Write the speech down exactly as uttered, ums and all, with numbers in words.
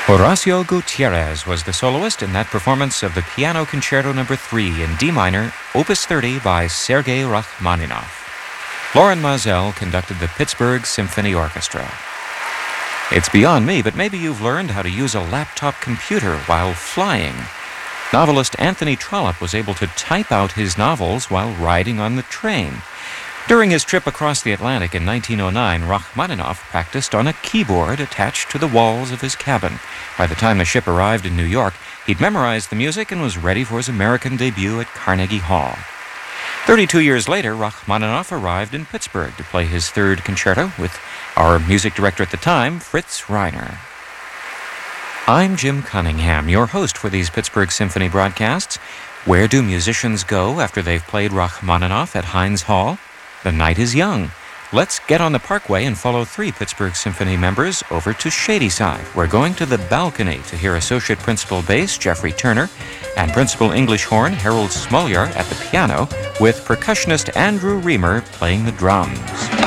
Horacio Gutierrez was the soloist in that performance of the Piano Concerto Number three in D minor, Opus thirty by Sergei Rachmaninoff. Loren Maazel conducted the Pittsburgh Symphony Orchestra. It's beyond me, but maybe you've learned how to use a laptop computer while flying. Novelist Anthony Trollope was able to type out his novels while riding on the train. During his trip across the Atlantic in nineteen oh nine, Rachmaninoff practiced on a keyboard attached to the walls of his cabin. By the time the ship arrived in New York, he'd memorized the music and was ready for his American debut at Carnegie Hall. Thirty-two years later, Rachmaninoff arrived in Pittsburgh to play his third concerto with our music director at the time, Fritz Reiner. I'm Jim Cunningham, your host for these Pittsburgh Symphony broadcasts. Where do musicians go after they've played Rachmaninoff at Heinz Hall? The night is young. Let's get on the Parkway and follow three Pittsburgh Symphony members over to Shadyside. We're going to the balcony to hear Associate Principal Bass Jeffrey Turner and Principal English Horn Harold Smoljar at the piano, with percussionist Andrew Reamer playing the drums.